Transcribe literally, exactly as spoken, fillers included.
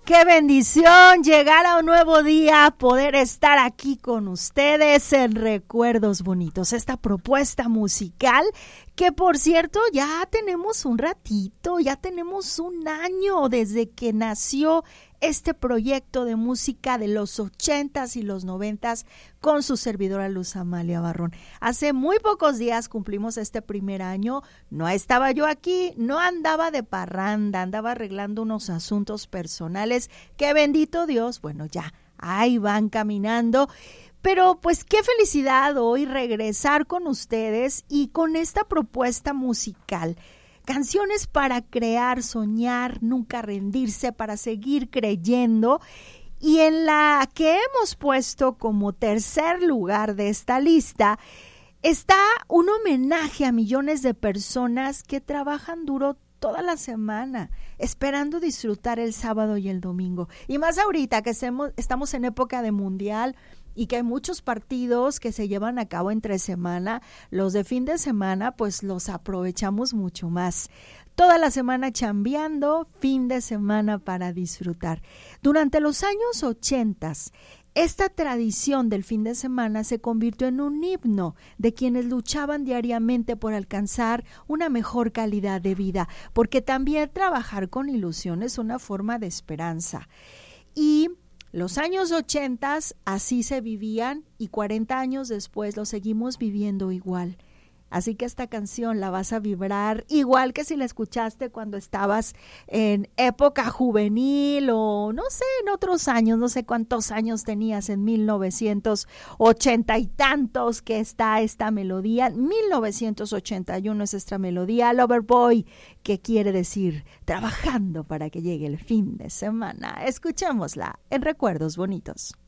Qué bendición llegar a un nuevo día, poder estar aquí con ustedes en Recuerdos Bonitos, esta propuesta musical que, por cierto, ya tenemos un ratito, ya tenemos un año desde que nació este proyecto de música de los ochentas y los noventas con su servidora Luz Amalia Barrón. Hace muy pocos días cumplimos este primer año, no estaba yo aquí, no andaba de parranda, andaba arreglando unos asuntos personales que, bendito Dios, bueno, ya, ahí van caminando. Pero pues qué felicidad hoy regresar con ustedes y con esta propuesta musical. Canciones para crear, soñar, nunca rendirse, para seguir creyendo. Y en la que hemos puesto como tercer lugar de esta lista está un homenaje a millones de personas que trabajan duro toda la semana, esperando disfrutar el sábado y el domingo. Y más ahorita que estamos en época de mundial y que hay muchos partidos que se llevan a cabo entre semana, los de fin de semana pues los aprovechamos mucho más. Toda la semana chambeando, fin de semana para disfrutar. Durante los años ochentas, esta tradición del fin de semana se convirtió en un himno de quienes luchaban diariamente por alcanzar una mejor calidad de vida, porque también trabajar con ilusión es una forma de esperanza. Y los años ochentas así se vivían y cuarenta años después lo seguimos viviendo igual. Así que esta canción la vas a vibrar igual que si la escuchaste cuando estabas en época juvenil o no sé, en otros años, no sé cuántos años tenías en mil novecientos ochenta y tantos que está esta melodía. mil novecientos ochenta y uno es esta melodía, Loverboy, que quiere decir trabajando para que llegue el fin de semana. Escuchémosla en Recuerdos Bonitos.